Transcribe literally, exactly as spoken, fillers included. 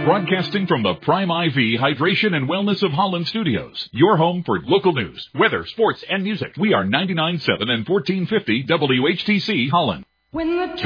Broadcasting from the Prime I V Hydration and Wellness of Holland Studios. Your home for local news, weather, sports, and music. We are ninety-nine point seven and fourteen fifty W H T C Holland. When the